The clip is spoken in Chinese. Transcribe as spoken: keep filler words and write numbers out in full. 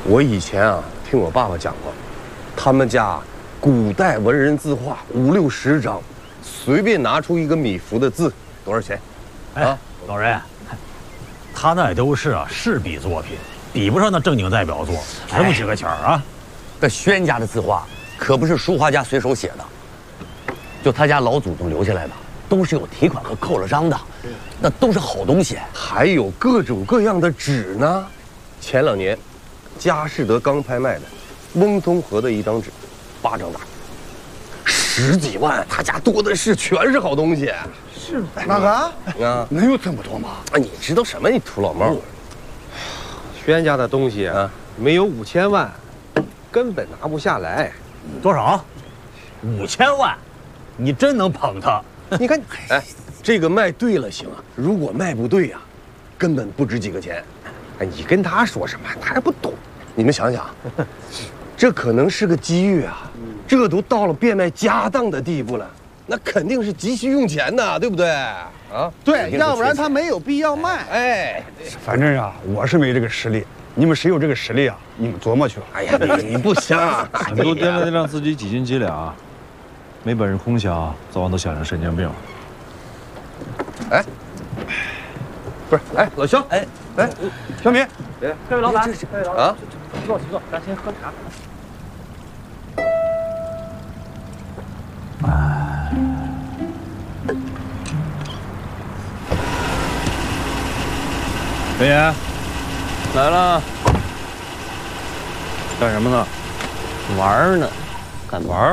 我以前啊听我爸爸讲过，他们家古代文人字画五六十张，随便拿出一个米芾的字，多少钱？ 啊，老人，他那都是啊饰笔作品，比不上那正经代表作，值不几个钱啊？ 这轩家的字画可不是书画家随手写的，就他家老祖宗留下来的，都是有题款和扣了章的，那都是好东西。 还有各种各样的纸呢。前两年，佳士得刚拍卖的翁同龢的一张纸，巴掌大，十几万，他家多的是，全是好东西。 是哪个啊？ 啊， 能有这么多吗？ 啊，你知道什么？你土老帽。 轩家的东西啊，没有五千万，根本拿不下来。 多少？五千万？你真能捧他？ 你看， 哎，这个卖对了行啊，如果卖不对呀、啊，根本不值几个钱。 哎，你跟他说什么，他还不懂。 你们想想，这可能是个机遇啊，这都到了变卖家当的地步了，那肯定是急需用钱的，对不对？啊， 对，要不然他没有必要卖。 哎， 反正啊，我是没这个实力，你们谁有这个实力啊？你们琢磨去吧。 哎呀，你你不行， 很多掂量掂量自己几斤几两，没本事空想，早晚都想成神经病。 哎，不是，哎，老肖， 哎， 哎，小米， 各位老板，各位老板， 啊， 请坐，请坐，咱先喝茶。 陈岩，来了，干什么呢？ 玩儿呢，干玩儿。